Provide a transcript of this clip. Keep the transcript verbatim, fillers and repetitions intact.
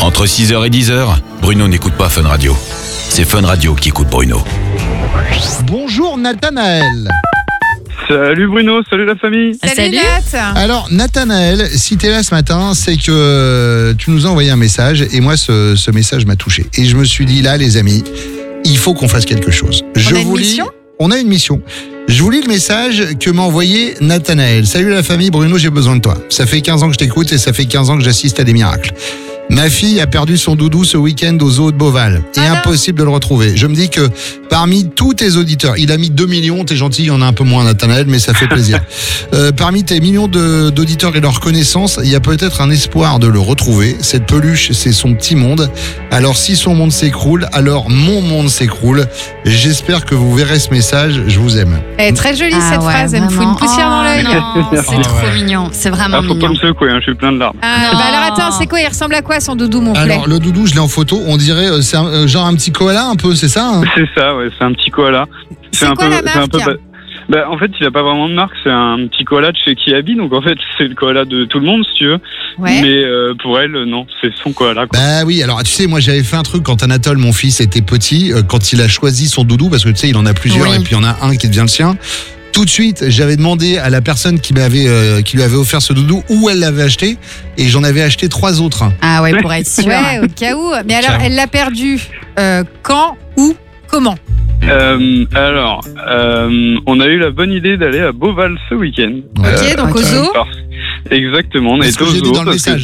Entre six heures et dix heures, Bruno n'écoute pas Fun Radio. C'est Fun Radio qui écoute Bruno. Bonjour Nathanaël. Salut Bruno, salut la famille. Salut Nat. Alors Nathanaël, si t'es là ce matin, c'est que euh, tu nous as envoyé un message et moi ce, ce message m'a touché. Et je me suis dit là les amis, il faut qu'on fasse quelque chose. On je a une vous lis, mission on a une mission. Je vous lis le message que m'a envoyé Nathanaël. Salut la famille, Bruno, j'ai besoin de toi. Ça fait quinze ans que je t'écoute et ça fait quinze ans que j'assiste à des miracles. Ma fille a perdu son doudou ce week-end au zoo de Beauval. Et Ah non. impossible de le retrouver. Je me dis que parmi tous tes auditeurs, il a mis deux millions, t'es gentil, il y en a un peu moins Nathanaël, mais ça fait plaisir. Euh, parmi tes millions de, d'auditeurs et leurs connaissances, il y a peut-être un espoir de le retrouver. Cette peluche, c'est son petit monde. Alors si son monde s'écroule, alors mon monde s'écroule. J'espère que vous verrez ce message. Je vous aime. Elle est très jolie Ah cette ouais, phrase, elle me fout vraiment. une poussière dans Oh l'œil. non, c'est Ah trop ouais. mignon, c'est vraiment Ah, faut pas mignon. me secouer, hein, je suis plein de larmes. Ah, Non. bah alors attends, c'est quoi? Il ressemble à quoi son doudou, mon poulet? Alors le doudou, je l'ai en photo. On dirait euh, c'est un- euh, genre un petit koala un peu, c'est ça hein? C'est ça, ouais, c'est un petit koala. C'est un quoi peu, la c'est un marque? peu ba- bah, en fait, il a pas vraiment de marque, c'est un petit koala de chez Kiabi, donc en fait, c'est le koala de tout le monde, si tu veux. Ouais. Mais euh, pour elle, non, c'est son koala, quoi. Bah oui, alors tu sais, moi j'avais fait un truc quand Anatole, mon fils, était petit, euh, quand il a choisi son doudou, parce que tu sais, il en a plusieurs Oui. et puis il y en a un qui devient le sien. Tout de suite, j'avais demandé à la personne qui m'avait, euh, qui lui avait offert ce doudou où elle l'avait acheté, et j'en avais acheté trois autres. Ah ouais, pour être sûr. Ouais, au cas où. Mais alors, Ciao. elle l'a perdu euh, quand, où, comment? Euh, alors, euh, on a eu la bonne idée d'aller à Beauval ce week-end. Ouais. Ok, donc au ok. zoo. Parce- Exactement, on C'est est ce que au j'ai dit zoo dans le parce que message.